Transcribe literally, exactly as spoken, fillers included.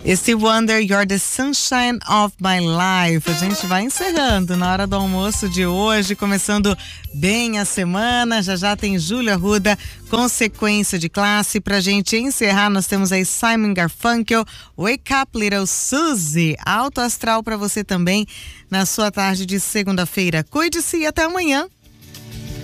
Stevie Wonder, You're the Sunshine of My Life. A gente vai encerrando na hora do almoço de hoje, começando bem a semana. Já já tem Júlia Arruda, Consequência de Classe. Pra gente encerrar, nós temos aí Simon Garfunkel, Wake Up Little Suzy. Alto astral pra você também na sua tarde de segunda-feira. Cuide-se e até amanhã.